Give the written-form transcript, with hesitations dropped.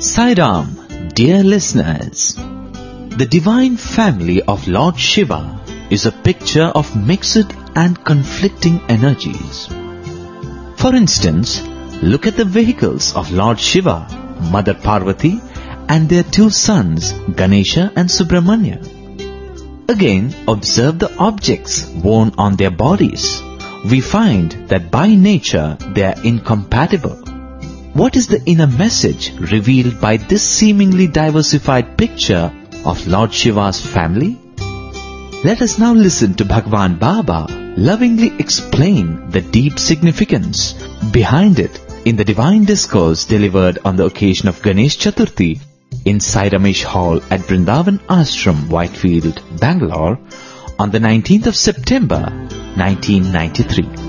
Sai Ram, dear listeners, the divine family of Lord Shiva is a picture of mixed and conflicting energies. For instance, look at the vehicles of Lord Shiva, Mother Parvati and their two sons Ganesha and Subramanya. Again, observe the objects worn on their bodies. We find that by nature they are incompatible. What is the inner message revealed by this seemingly diversified picture of Lord Shiva's family? Let us now listen to Bhagwan Baba lovingly explain the deep significance behind it in the divine discourse delivered on the occasion of Ganesh Chaturthi in Sai Ramesh Hall at Vrindavan Ashram, Whitefield, Bangalore on the 19th of September, 1993.